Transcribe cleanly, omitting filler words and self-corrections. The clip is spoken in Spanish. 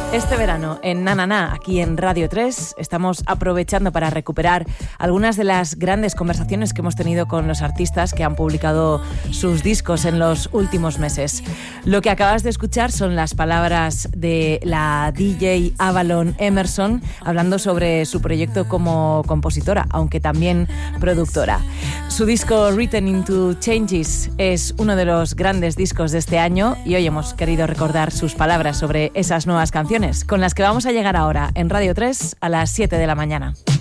Este verano en Na Na Na, aquí en Radio 3, estamos aprovechando para recuperar algunas de las grandes conversaciones que hemos tenido con los artistas que han publicado sus discos en los últimos meses. Lo que acabas de escuchar son las palabras de la DJ Avalon Emerson hablando sobre su proyecto como compositora, aunque también productora. Su disco Written into Changes es uno de los grandes discos de este año y hoy hemos querido recordar sus palabras sobre esas nuevas canciones con las que vamos a llegar ahora en Radio 3 a las 7 de la mañana.